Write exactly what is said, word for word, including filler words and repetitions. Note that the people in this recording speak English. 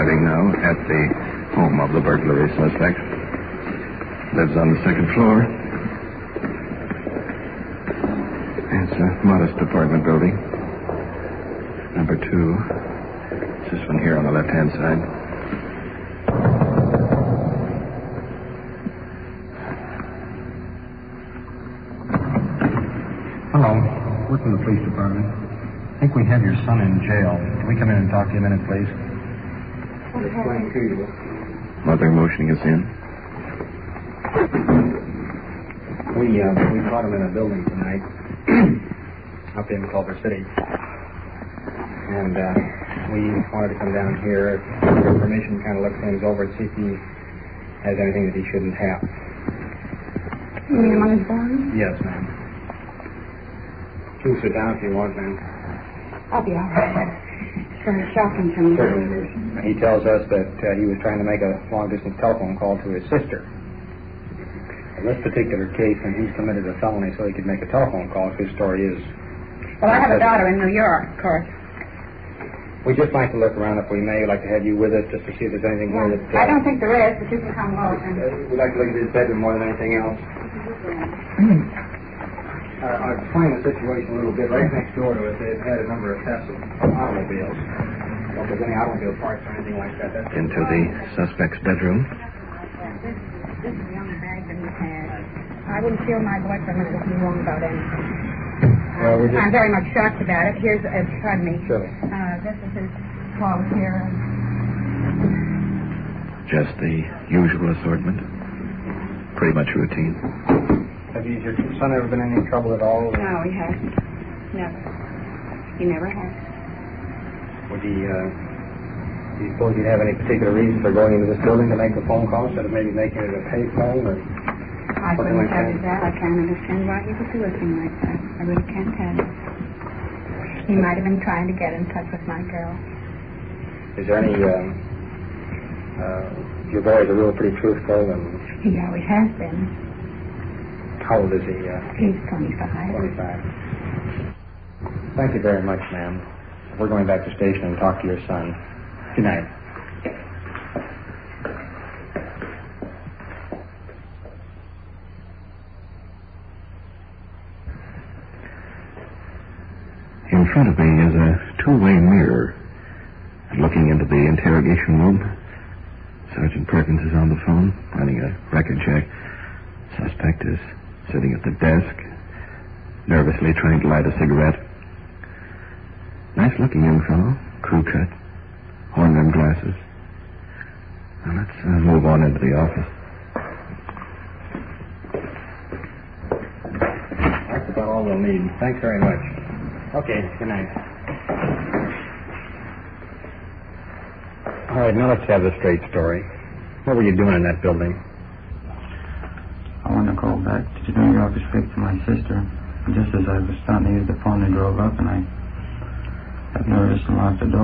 arriving now at the home of the burglary suspect. Lives on the second floor. It's a modest apartment building. Number two. It's this one here on the left-hand side. Hello. We're from the police department. I think we have your son in jail. Can we come in and talk to you a minute, please? Explain to you. Mother motioning us in. We, uh, we caught him in a building tonight up in Culver City. And, uh, we wanted to come down here, with your permission, kind of look things over and see if he has anything that he shouldn't have. You mean him on his bond? Yes, ma'am. You can sit down if you want, ma'am. I'll be all right. It's very shocking to me. Certainly. He tells us that uh, he was trying to make a long-distance telephone call to his sister. In this particular case, and he's committed a felony so he could make a telephone call, his story is... Well, I have a daughter in New York, of course. We'd just like to look around if we may. We'd like to have you with us just to see if there's anything Yeah. more that... Uh, I don't think there is, but you can come along. uh, we'd like to look at his bedroom more than anything else. Uh, I'll explain the situation a little bit. Right next door to it, they've had a number of tests of automobiles. Well, if there's any automobile parts or anything like that, that's... Into the suspect's bedroom. This, this is the only bag that he's had. I wouldn't feel my boy for a minute if he's wrong about anything. Well, we're just... I'm very much shocked about it. Here's, uh, pardon me. Sure. Uh, this is his clothes here. Just the usual assortment. Pretty much routine. Have you, your son ever been in any trouble at all? No, he hasn't. Never. He never has. Would he, uh... do you suppose he'd have any particular reason for going into this building to make the phone call instead of maybe making it a pay phone or... I Something couldn't like tell that. you that. I can't understand why he would do a thing like that. I really can't tell you. He might have been trying to get in touch with my girl. Is there any, uh... uh... your boy is a real pretty truthful and... He always has been. How old is he? Uh, He's twenty-five. twenty-five. Thank you very much, ma'am. We're going back to the station and talk to your son. Good night. In front of me is a two-way mirror. And looking into the interrogation room, Sergeant Perkins is on the phone, running a record check. Suspect is sitting at the desk, nervously trying to light a cigarette. Nice-looking young fellow, crew cut, horn-rimmed glasses. Now let's uh, move on into the office. That's about all we'll need. Thanks very much. Okay, good night. All right, now let's have the straight story. What were you doing in that building? I want to call back to New York to speak to my sister. Just as I was starting to use the phone, they drove up, and I got nervous and locked the door.